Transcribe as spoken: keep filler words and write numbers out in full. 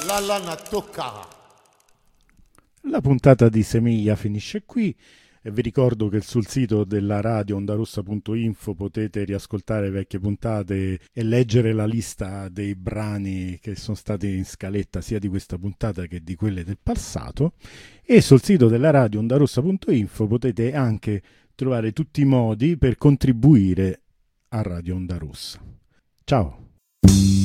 lala na tocca. La puntata di Semiglia finisce qui e vi ricordo che sul sito della radio ondarossa punto info potete riascoltare vecchie puntate e leggere la lista dei brani che sono stati in scaletta sia di questa puntata che di quelle del passato, e sul sito della radio ondarossa punto info potete anche trovare tutti i modi per contribuire a Radio Onda Rossa. Ciao!